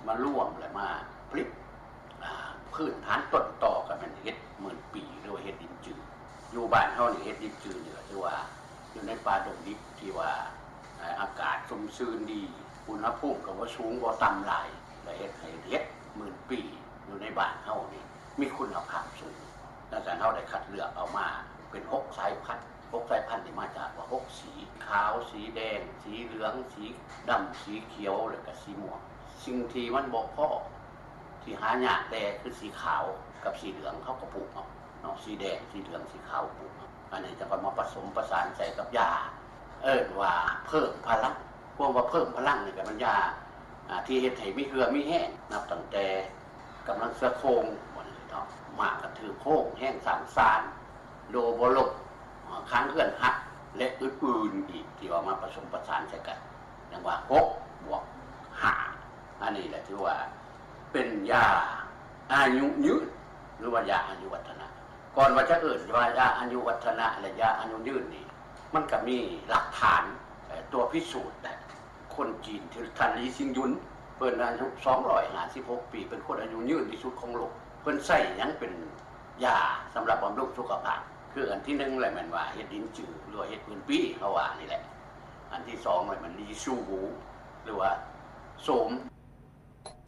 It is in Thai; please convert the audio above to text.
มาร่วมและมาพลิกพื้นฐานต้นต่อกันมันเฮ็ดหมื่นปีหรือว่าเฮ็ดดินจืดอยู่บ้านเฮานี่เฮ็ดดินจืดนี่ก็ถือว่าอยู่ในป่าดงดิบที่ว่าอากาศชุ่มชื้นดีอุณหภูมิก็บ่สูงบ่ต่ำหลายและเฮ็ดให้เฮ็ดหมื่นปีอยู่ในบ้านเฮานี่มีคุณภาพสูงดังนั้นเฮาได้คัดเลือกเอามาเป็น6สายพันธุ์6สายพันธุ์ที่มาจากว่า6สีขาวสีแดงสีเหลืองสีดำสีเขียวแล้วก็สีม่วงสิ่งที่มันบ่พอที่หายากแต่คือสีขาวกับสีเหลืองเขาก็ปลูกเอาเนาะสีแดงสีเหลืองสีขาวปลูกอันนี้จะมาผสมประสานใส่กับยาว่าเพิ่มพลังพวกว่าเพิ่มพลังนี่ก็มันยาที่เฮ็ดให้มีเหือมีแห้งนับตั้งแต่กำลังเสือโครงบ่นี่เนาะมากก็ถือโครงแห้งสารสารโดบ่ลบค้างเขื่อนหักและอื่นๆอีกที่ว่ามาผสมประสานใส่กันอย่างว่า6 บวก 5อันนี้แหละที่ว่าเป็นยาอายุยืนหรือว่ายาอายุวัฒนะก่อนว่าจะว่ายาอายุวัฒนะและยาอายุยืนนี่มันก็มีหลักฐานตัวพิสูจน์แต่คนจีนที่ท่านลีซิงยุนเพิ่นอายุ256ปีเป็นคนอายุยืนที่สุดของโลกเพิ่นใช้หยังเป็นยาสำหรับบำรุงสุขภาพคืออันที่1แหละมันว่าเฮ็ดดินจืดหรือว่าเฮ็ดพื้นปีเขาว่านี่แหละอันที่2เลยมันลีซูหูหรือว่าโสม